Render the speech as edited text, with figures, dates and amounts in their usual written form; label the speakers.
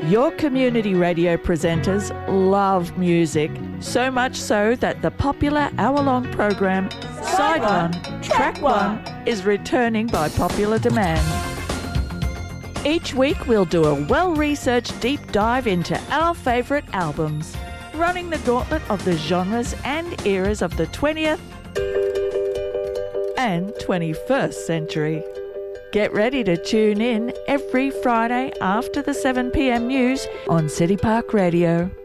Speaker 1: Your community radio presenters love music, so much so that the popular hour-long program Side 1, Track 1 is returning by popular demand. Each week we'll do a well-researched deep dive into our favourite albums, running the gauntlet of the genres and eras of the 20th and 21st century. Get ready to tune in every Friday after the 7 p.m. news on City Park Radio.